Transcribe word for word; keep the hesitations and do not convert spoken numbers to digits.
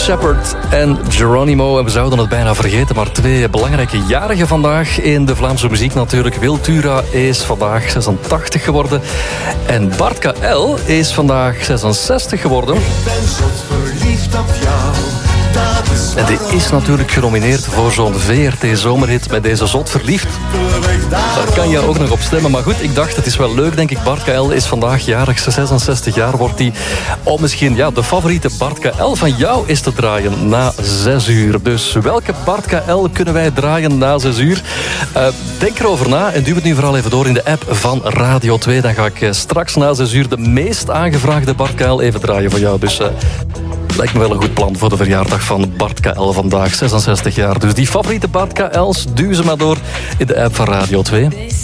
Shepard en Geronimo. En we zouden het bijna vergeten, maar twee belangrijke jarigen vandaag in de Vlaamse muziek natuurlijk. Wiltura is vandaag zesentachtig geworden. En Bart K L is vandaag zesenzestig geworden. Ik ben zot verliefd op jou. En die is natuurlijk genomineerd voor zo'n V R T-zomerhit met deze Zot Verliefd. Daar kan je ook nog op stemmen. Maar goed, ik dacht, het is wel leuk, denk ik. Bart K L is vandaag jarig, zesenzestig jaar wordt hij. Om misschien ja, de favoriete Bart K L van jou is te draaien na zes uur. Dus welke Bart K L kunnen wij draaien na zes uur? Uh, denk erover na en duw het nu vooral even door in de app van Radio twee. Dan ga ik straks na zes uur de meest aangevraagde Bart K L even draaien voor jou. Dus... Uh, lijkt me wel een goed plan voor de verjaardag van Bart K L vandaag, zesenzestig jaar. Dus die favoriete Bart K L's, duw ze maar door in de app van Radio twee.